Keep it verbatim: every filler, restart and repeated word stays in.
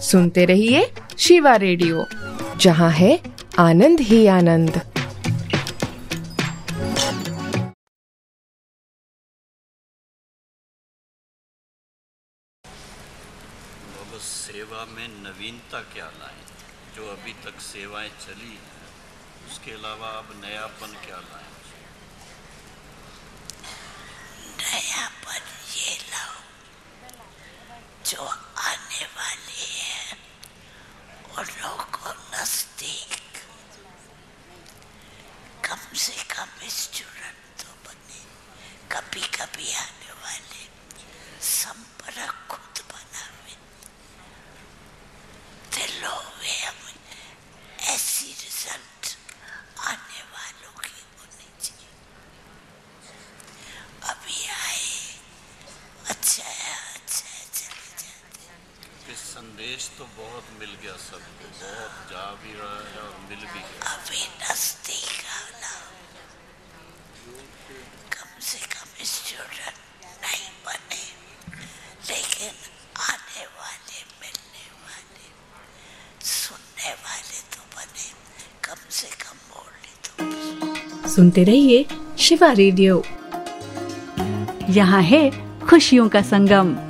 सुनते रहिए शिवा रेडियो, जहाँ है आनंद ही आनंद। अब सेवा में नवीनता क्या लाएं? जो अभी तक सेवाएं चली हैं, उसके अलावा अब नयापन क्या लाएं? नयापन ये लाओ जो आने वाली है उन को नजदीक, कम से कम स्टूडेंट तो बने, कभी कभी आने वाले संपर्क खुद बनावे, दिलों में हमें ऐसी रिजल्ट आने वालों की होनी चाहिए। अभी आए अच्छा है, अच्छा है, चले जाते। इस संदेश तो बहुत मिल गया सबको, बहुत जा भी रहा है और मिल भी गया। अभी नजदीक आना, कम से कम स्टूडेंट नहीं बने, लेकिन आने वाले, मिलने वाले, सुनने वाले तो बने, कम से कम बोलने तो। सुनते रहिए शिवा रेडियो, यहाँ है खुशियों का संगम।